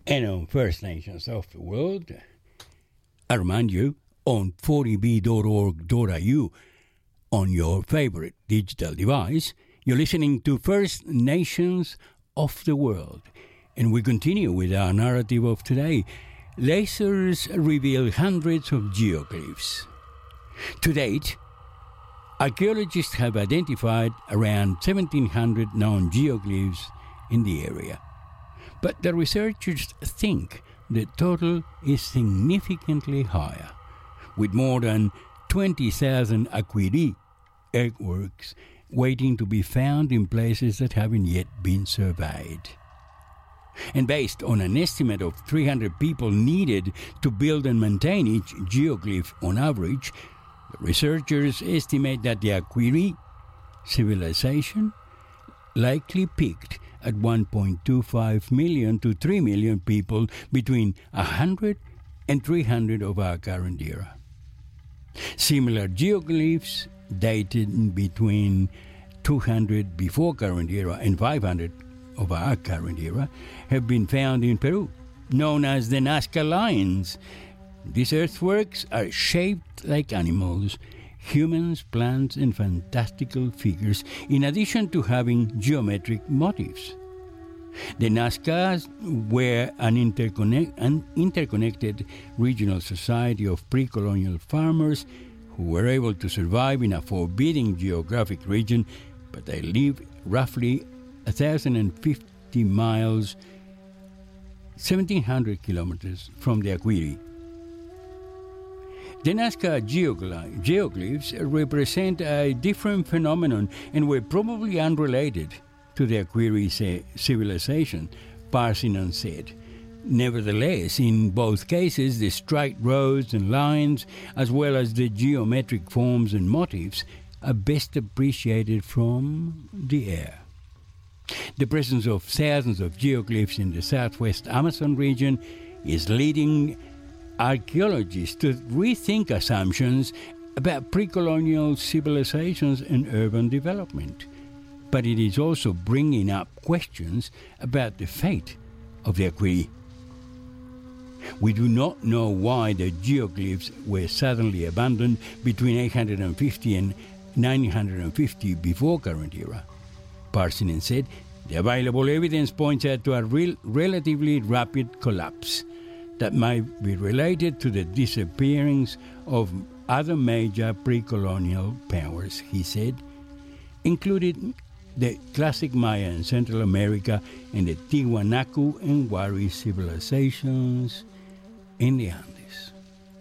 And on First Nations of the World, I remind you, on 40b.org.au, on your favorite digital device, you're listening to First Nations of the World. And we continue with our narrative of today. Lasers reveal hundreds of geoglyphs. To date, archaeologists have identified around 1,700 known geoglyphs in the area. But the researchers think the total is significantly higher, with more than 20,000 Akwiri earthworks waiting to be found in places that haven't yet been surveyed. And based on an estimate of 300 people needed to build and maintain each geoglyph on average, the researchers estimate that the Akwiri civilization likely peaked at 1.25 million to 3 million people between 100 and 300 of our current era. Similar geoglyphs dated between 200 before current era and 500 of our current era have been found in Peru, known as the Nazca Lines. These earthworks are shaped like animals, humans, plants, and fantastical figures, in addition to having geometric motifs. The Nazcas were an interconnected regional society of pre-colonial farmers who were able to survive in a forbidding geographic region, but they lived roughly 1,050 miles, 1,700 kilometers from the Akwiri. The Nazca geoglyphs represent a different phenomenon and were probably unrelated to the Akwiri civilization, Parsinon said. Nevertheless, in both cases, the straight roads and lines, as well as the geometric forms and motifs, are best appreciated from the air. The presence of thousands of geoglyphs in the southwest Amazon region is leading archaeologists to rethink assumptions about pre-colonial civilizations and urban development. But it is also bringing up questions about the fate of the Akwiri. We do not know why the geoglyphs were suddenly abandoned between 850 and 950 before current era. Parsinen said, the available evidence points out to a relatively rapid collapse that might be related to the disappearance of other major pre-colonial powers, he said, including the classic Maya in Central America and the Tiwanaku and Wari civilizations in the Andes.